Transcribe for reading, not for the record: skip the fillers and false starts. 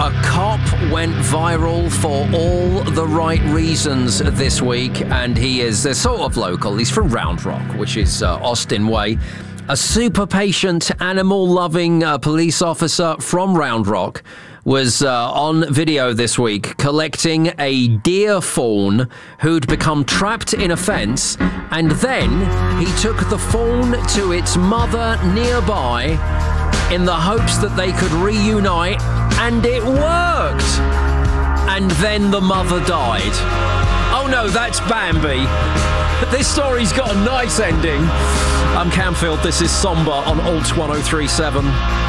A cop went viral for all the right reasons this week, and he is sort of local. He's from Round Rock, which is Austin Way. A super patient, animal-loving police officer from Round Rock was on video this week collecting a deer fawn who'd become trapped in a fence, and then he took the fawn to its mother nearby in the hopes that they could reunite, and it worked! And then the mother died. Oh no, that's Bambi. This story's got a nice ending. I'm Camfield, this is Somber on Alt 1037.